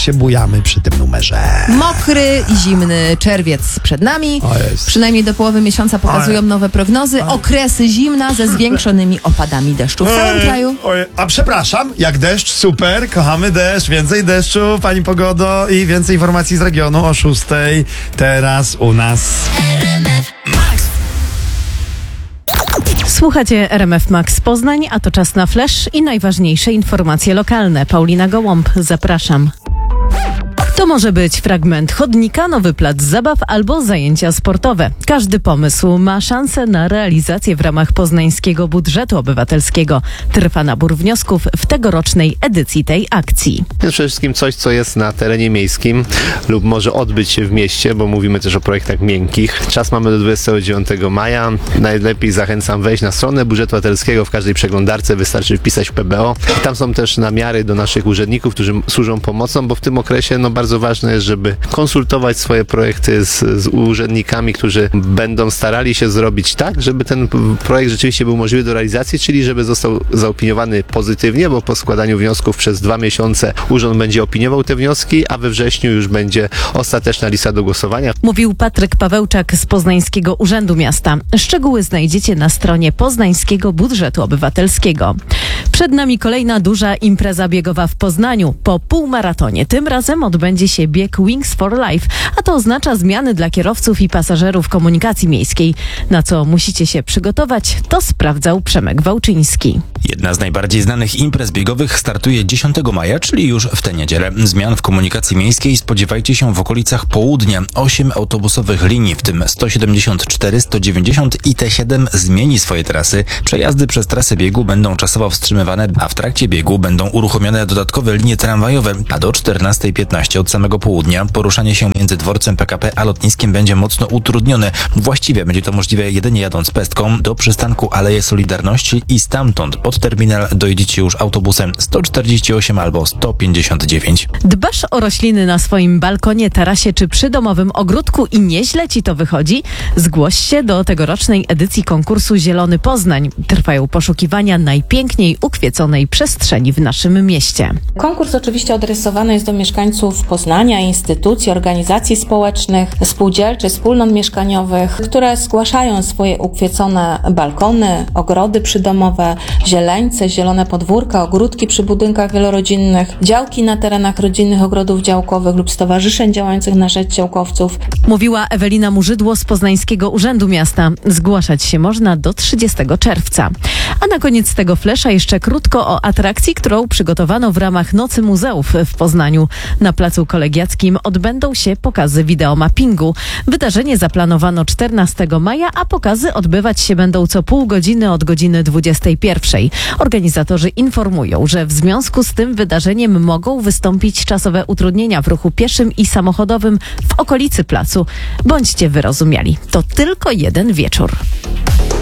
się bujamy przy tym numerze. Mokry i zimny czerwiec przed nami. Przynajmniej do połowy miesiąca pokazują nowe prognozy. Okresy zimna ze zwiększonymi opadami deszczu w całym kraju. A przepraszam, jak deszcz, super, kochamy deszcz, więcej deszczu, pani pogodo, i więcej informacji z regionu o 6:00 teraz u nas. Słuchacie RMF Max Poznań, a to czas na flash i najważniejsze informacje lokalne. Paulina Gołąb, zapraszam. To może być fragment chodnika, nowy plac zabaw albo zajęcia sportowe. Każdy pomysł ma szansę na realizację w ramach poznańskiego budżetu obywatelskiego. Trwa nabór wniosków w tegorocznej edycji tej akcji. Przede wszystkim coś, co jest na terenie miejskim lub może odbyć się w mieście, bo mówimy też o projektach miękkich. Czas mamy do 29 maja. Najlepiej zachęcam wejść na stronę budżetu obywatelskiego. W każdej przeglądarce wystarczy wpisać PBO. Tam są też namiary do naszych urzędników, którzy służą pomocą, bo w tym okresie bardzo ważne jest, żeby konsultować swoje projekty z urzędnikami, którzy będą starali się zrobić tak, żeby ten projekt rzeczywiście był możliwy do realizacji, czyli żeby został zaopiniowany pozytywnie, bo po składaniu wniosków przez 2 miesiące urząd będzie opiniował te wnioski, a we wrześniu już będzie ostateczna lista do głosowania. Mówił Patryk Pawełczak z Poznańskiego Urzędu Miasta. Szczegóły znajdziecie na stronie Poznańskiego Budżetu Obywatelskiego. Przed nami kolejna duża impreza biegowa w Poznaniu. Po półmaratonie tym razem odbędzie się bieg Wings for Life, a to oznacza zmiany dla kierowców i pasażerów komunikacji miejskiej. Na co musicie się przygotować, to sprawdzał Przemek Wałczyński. Jedna z najbardziej znanych imprez biegowych startuje 10 maja, czyli już w tę niedzielę. Zmian w komunikacji miejskiej spodziewajcie się w okolicach południa. 8 autobusowych linii, w tym 174, 190 i T7 zmieni swoje trasy. Przejazdy przez trasę biegu będą czasowo wstrzymywane, a w trakcie biegu będą uruchomione dodatkowe linie tramwajowe, a do 14:15 od samego południa poruszanie się między dworcem PKP a lotniskiem będzie mocno utrudnione. Właściwie będzie to możliwe jedynie jadąc pestką do przystanku Aleje Solidarności i stamtąd pod terminal dojedziecie już autobusem 148 albo 159. Dbasz o rośliny na swoim balkonie, tarasie czy przydomowym ogródku i nieźle ci to wychodzi? Zgłoś się do tegorocznej edycji konkursu Zielony Poznań. Trwają poszukiwania najpiękniej ukwieczonej przestrzeni w naszym mieście. Konkurs oczywiście adresowany jest do mieszkańców Poznania, instytucji, organizacji społecznych, spółdzielczych, wspólnot mieszkaniowych, które zgłaszają swoje ukwiecone balkony, ogrody przydomowe, zieleńce, zielone podwórka, ogródki przy budynkach wielorodzinnych, działki na terenach rodzinnych ogrodów działkowych lub stowarzyszeń działających na rzecz działkowców. Mówiła Ewelina Murzydło z Poznańskiego Urzędu Miasta. Zgłaszać się można do 30 czerwca. A na koniec tego flesza jeszcze krótko o atrakcji, którą przygotowano w ramach Nocy Muzeów w Poznaniu. Na Placu Kolegiackim odbędą się pokazy wideomappingu. Wydarzenie zaplanowano 14 maja, a pokazy odbywać się będą co pół godziny od godziny 21. Organizatorzy informują, że w związku z tym wydarzeniem mogą wystąpić czasowe utrudnienia w ruchu pieszym i samochodowym w okolicy placu. Bądźcie wyrozumiali. To tylko jeden wieczór.